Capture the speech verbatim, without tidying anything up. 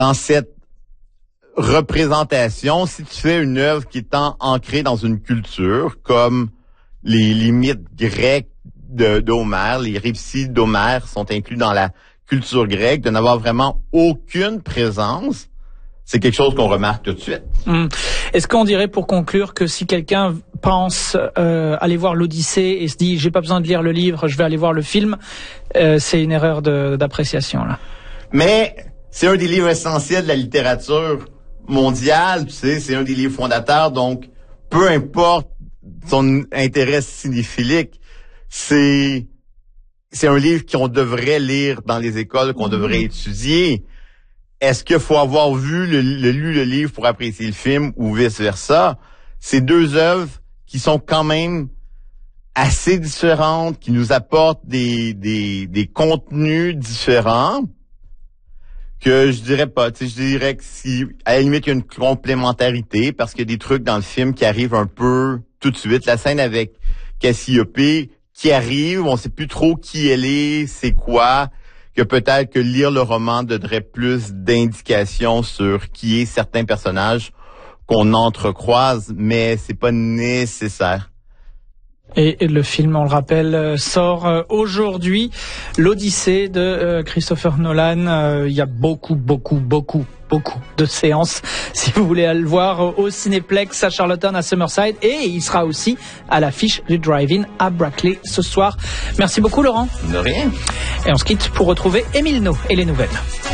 dans cette représentation, si tu fais une œuvre qui est en, ancrée dans une culture, comme les, les mythes grecs de, d'Homère, les récits d'Homère sont inclus dans la culture grecque, de n'avoir vraiment aucune présence, c'est quelque chose qu'on remarque tout de suite. Mmh. Est-ce qu'on dirait, pour conclure, que si quelqu'un pense euh, aller voir l'Odyssée et se dit « j'ai pas besoin de lire le livre, je vais aller voir le film euh, », c'est une erreur de, d'appréciation, là? Mais c'est un des livres essentiels de la littérature mondiale, tu sais, c'est un des livres fondateurs, donc peu importe son intérêt cinéphilique, c'est c'est un livre qu'on devrait lire dans les écoles, qu'on devrait mmh. étudier. Est-ce qu'il faut avoir vu le, le lu le livre pour apprécier le film ou vice-versa? C'est deux œuvres qui sont quand même assez différentes, qui nous apportent des des des contenus différents, que je dirais pas. Tu sais, je dirais que si, à la limite, il y a une complémentarité, parce qu'il y a des trucs dans le film qui arrivent un peu tout de suite. La scène avec Cassiopée qui arrive, on sait plus trop qui elle est, c'est quoi, que peut-être que lire le roman donnerait plus d'indications sur qui est certains personnages qu'on entrecroise, mais c'est pas nécessaire. Et le film, on le rappelle, sort aujourd'hui, l'Odyssée de Christopher Nolan. Il y a beaucoup, beaucoup, beaucoup, beaucoup de séances, si vous voulez aller le voir, au Cinéplex à Charlottetown, à Summerside. Et il sera aussi à l'affiche du Drive-In à Brackley ce soir. Merci beaucoup, Laurent. De rien. Et on se quitte pour retrouver Émile No et les nouvelles.